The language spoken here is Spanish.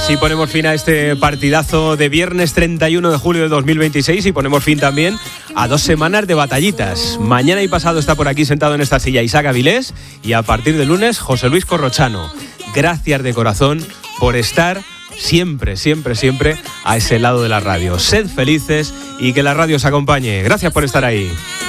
Así ponemos fin a este partidazo de viernes 31 de julio de 2026 y ponemos fin también a 2 semanas de batallitas. Mañana y pasado está por aquí sentado en esta silla Isaac Avilés y a partir de lunes José Luis Corrochano. Gracias de corazón por estar siempre, siempre, siempre a ese lado de la radio. Sed felices y que la radio os acompañe. Gracias por estar ahí.